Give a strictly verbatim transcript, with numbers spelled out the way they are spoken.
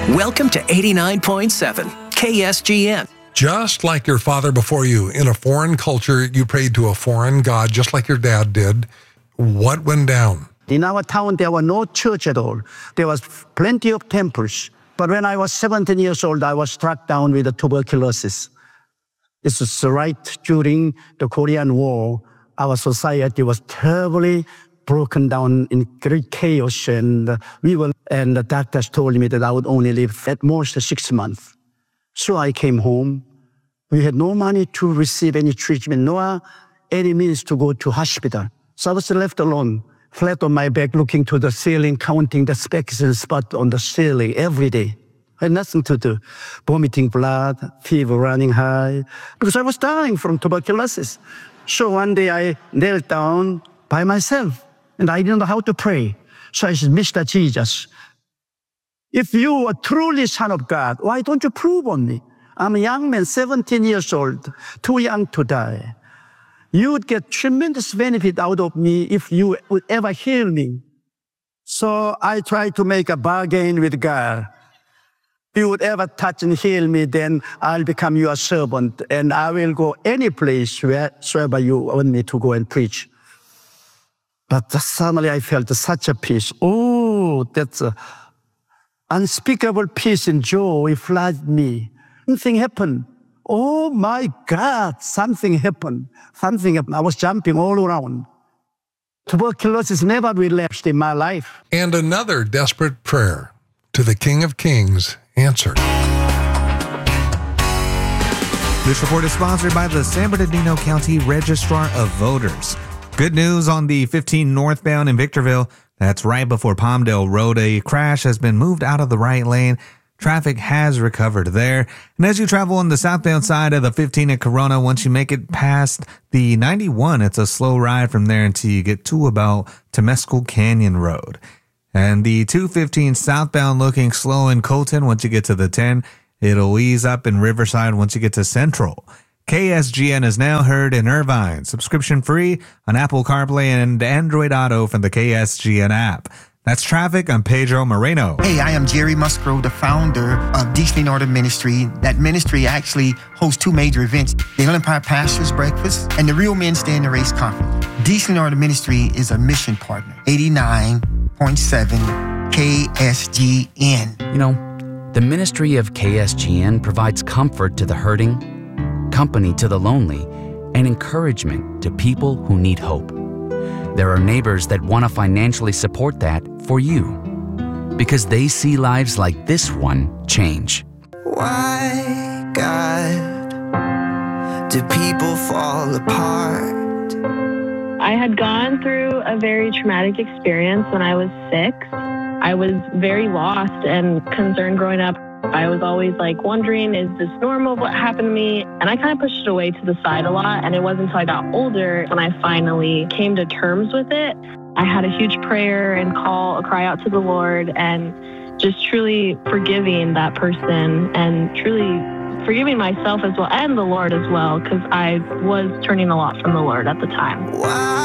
Welcome to eighty-nine point seven K S G N. Just like your father before you, in a foreign culture, you prayed to a foreign God, just like your dad did. What went down? In our town, there was no church at all. There was plenty of temples. But when I was seventeen years old, I was struck down with tuberculosis. This was right during the Korean War. Our society was terribly broken down in great chaos, and we were, and the doctors told me that I would only live at most six months. So I came home. We had no money to receive any treatment, nor any means to go to hospital. So I was left alone, flat on my back, looking to the ceiling, counting the specks and spots on the ceiling every day. I had nothing to do. Vomiting blood, fever running high, because I was dying from tuberculosis. So one day I knelt down by myself, and I didn't know how to pray. So I said, Mister Jesus, if you are truly Son of God, why don't you prove on me? I'm a young man, seventeen years old, too young to die. You would get tremendous benefit out of me if you would ever heal me. So I tried to make a bargain with God. If you would ever touch and heal me, then I'll become your servant, and I will go any place wheresoever you want me to go and preach. But suddenly I felt such a peace. Oh, that's a unspeakable peace and joy flooded me. Something happened. Oh my God, something happened. Something happened. I was jumping all around. Tuberculosis never relapsed in my life. And another desperate prayer to the King of Kings answered. This report is sponsored by the San Bernardino County Registrar of Voters. Good news on the fifteen northbound in Victorville. That's right before Palmdale Road. A crash has been moved out of the right lane. Traffic has recovered there. And as you travel on the southbound side of the fifteen at Corona, once you make it past the ninety-one, it's a slow ride from there until you get to about Temescal Canyon Road. And the two fifteen southbound looking slow in Colton. Once you get to the ten, it'll ease up in Riverside once you get to Central. K S G N is now heard in Irvine. Subscription free on Apple CarPlay and Android Auto from the K S G N app. That's traffic. I'm Pedro Moreno. Hey, I am Jerry Musgrove, the founder of Decently Ordered Ministry. That ministry actually hosts two major events, the Inland Empire Pastors Breakfast and the Real Men Stay in the Race Conference. Decently Ordered Ministry is a mission partner. eighty-nine point seven K S G N. You know, the ministry of K S G N provides comfort to the hurting, company to the lonely, and encouragement to people who need hope. There are neighbors that want to financially support that for you because they see lives like this one change. Why, God, do people fall apart? I had gone through a very traumatic experience when I was six. I was very lost and concerned growing up. I was always like wondering, is this normal? What happened to me? And I kind of pushed it away to the side a lot. And it wasn't until I got older when I finally came to terms with it. I had a huge prayer and call, a cry out to the Lord, and just truly forgiving that person and truly forgiving myself as well and the Lord as well, because I was turning a lot from the Lord at the time. Wow.